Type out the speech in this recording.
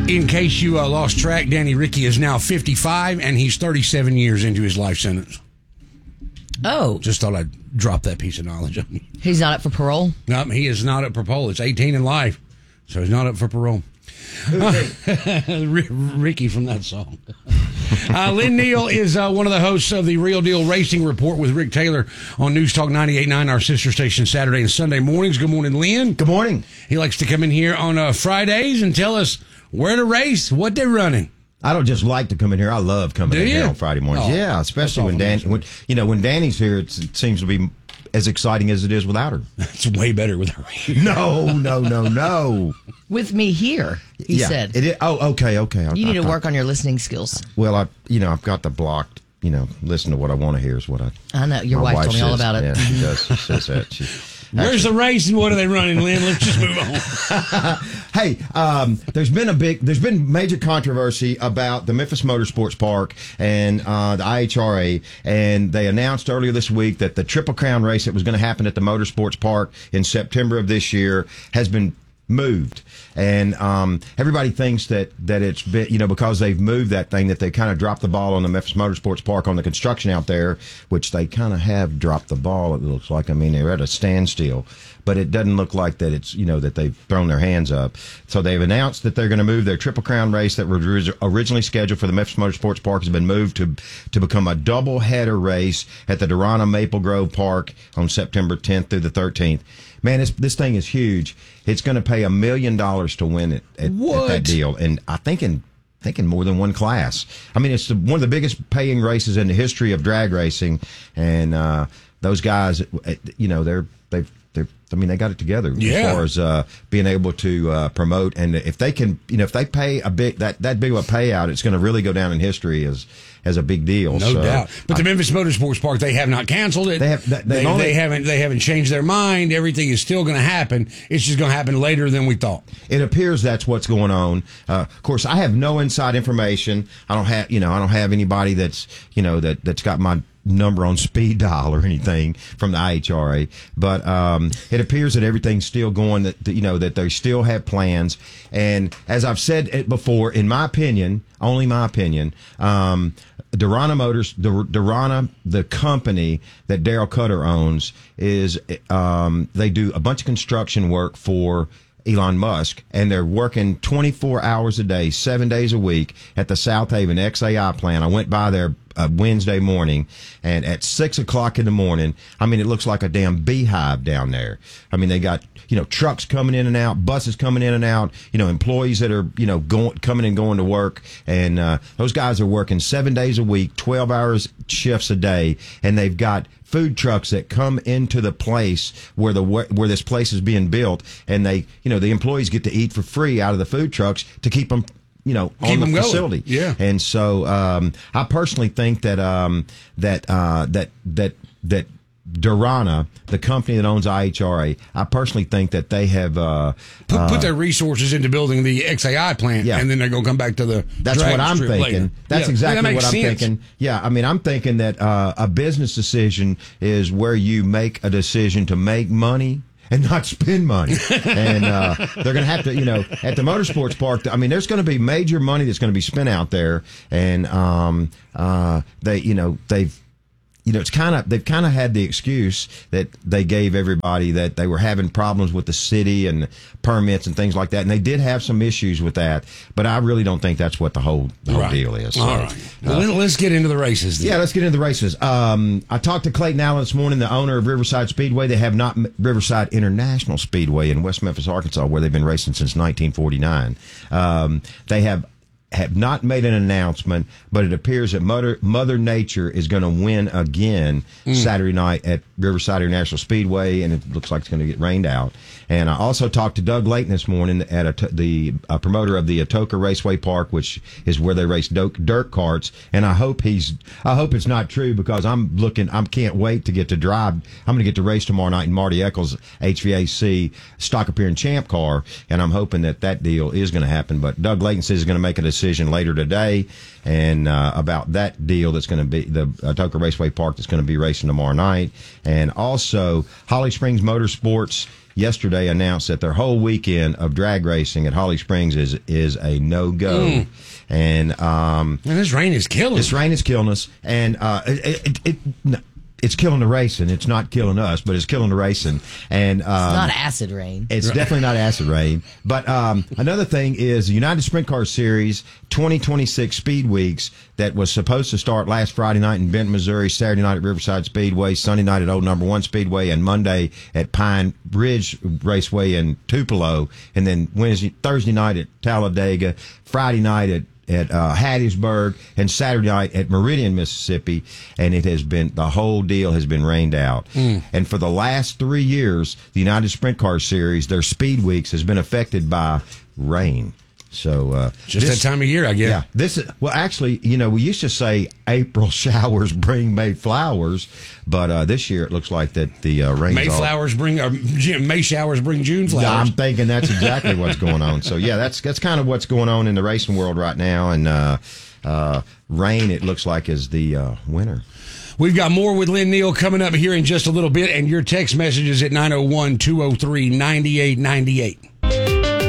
In case you lost track, Danny Ricky is now 55, and he's 37 years into his life sentence. Oh. Just thought I'd drop that piece of knowledge on you. He's not up for parole? No, he is not up for parole. It's 18 in life, so he's not up for parole. Ricky from that song. Lynn Neal is one of the hosts of the Real Deal Racing Report with Rick Taylor on News Talk 98.9, our sister station, Saturday and Sunday mornings. Good morning, Lynn. Good morning. He likes to come in here on Fridays and tell us where to race, what they're running. I don't just like to come in here. I love coming in here on Friday mornings. Oh, yeah, especially when Danny's here. It seems to be as exciting as it is without her. It's way better with her. No. With me here, he said. It is. Oh, okay. You need to work on your listening skills. Well, I've got the blocked. Listen to what I want to hear is what I know. Your wife told me all about it. Yeah, she does. She says that. Where's the race and what are they running, Lynn? Let's just move on. Hey, there's been major controversy about the Memphis Motorsports Park and the IHRA, and they announced earlier this week that the Triple Crown race that was going to happen at the Motorsports Park in September of this year has been moved. And everybody thinks that it's been, because they've moved that thing, that they kind of dropped the ball on the Memphis Motorsports Park on the construction out there, which they kind of have dropped the ball, it looks like. I mean, they're at a standstill. But it doesn't look like that it's, that they've thrown their hands up. So they've announced that they're going to move their Triple Crown race that was originally scheduled for the Memphis Motorsports Park has been moved to become a double-header race at the Durana Maple Grove Park on September 10th through the 13th. Man, this thing is huge. It's going to pay $1 million to win it at that deal. And I think in more than one class. I mean, it's one of the biggest paying races in the history of drag racing. And those guys, they got it together as far as being able to promote. And if they can, if they pay that big of a payout, it's going to really go down in history as a big deal. No doubt. But the Memphis Motorsports Park, they have not canceled it. They haven't changed their mind. Everything is still going to happen. It's just going to happen later than we thought. It appears that's what's going on. Of course, I have no inside information. I don't have anybody that's got my number on speed dial or anything from the IHRA, but it appears that everything's still going, that they still have plans. And as I've said it before, in my opinion, only my opinion, Durana Motors, Durana, the company that Daryl Cutter owns, is they do a bunch of construction work for Elon Musk, and they're working 24 hours a day, 7 days a week at the South Haven XAI plant. I went by there Wednesday morning, and at 6 o'clock in the morning, I mean, it looks like a damn beehive down there. I mean, they got, trucks coming in and out, buses coming in and out, employees that are, coming and going to work. And, those guys are working 7 days a week, 12 hours shifts a day. And they've got food trucks that come into the place where this place is being built. And they, the employees get to eat for free out of the food trucks to keep them, on the facility. Yeah. And so, I personally think that Durana, the company that owns IHRA, I personally think that they have put their resources into building the XAI plant, and then they're going to come back to the. That's what I'm thinking. Later. That's exactly what I'm sense. thinking. Yeah, I mean, I'm thinking that a business decision is where you make a decision to make money and not spend money. And they're going to have to, at the Motorsports Park, I mean, there's going to be major money that's going to be spent out there. And they've kind of had the excuse that they gave everybody that they were having problems with the city and permits and things like that. And they did have some issues with that, but I really don't think that's what the whole deal is. So, all right. Well, let's get into the races then. Yeah, let's get into the races. I talked to Clayton Allen this morning, the owner of Riverside Speedway. They have not Riverside International Speedway in West Memphis, Arkansas, where they've been racing since 1949. They have not made an announcement, but it appears that Mother Nature is going to win again Saturday night at Riverside International Speedway, and it looks like it's going to get rained out. And I also talked to Doug Layton this morning at the promoter of the Atoka Raceway Park, which is where they race dirt carts. And I hope it's not true, because I can't wait to get to drive. I'm going to get to race tomorrow night in Marty Eccles' HVAC Stock Appearance Champ car, and I'm hoping that deal is going to happen. But Doug Layton says he's going to make a decision later today, and about that deal that's going to be the Atoka Raceway Park that's going to be racing tomorrow night. And also Holly Springs Motorsports yesterday announced that their whole weekend of drag racing at Holly Springs is a no-go. And man, this rain is killing us. This rain is killing us. And it's killing the racing. It's not killing us, but it's killing the racing. And it's not acid rain. It's definitely not acid rain. But another thing is the United Sprint Car Series 2026 Speed Weeks that was supposed to start last Friday night in Benton, Missouri, Saturday night at Riverside Speedway, Sunday night at Old Number 1 Speedway, and Monday at Pine Ridge Raceway in Tupelo, and then Thursday night at Talladega, Friday night at Hattiesburg, and Saturday night at Meridian, Mississippi, and the whole deal has been rained out. And for the last 3 years, the United Sprint Car Series, their Speed Weeks, has been affected by rain. So just that time of year, I guess. Yeah, this is actually, we used to say April showers bring May flowers, but this year it looks like that the rain. May showers bring June flowers. Yeah, I'm thinking that's exactly what's going on. So yeah, that's kind of what's going on in the racing world right now, and rain, it looks like, is the winner. We've got more with Lynn Neal coming up here in just a little bit, and your text messages at 901-203-9898.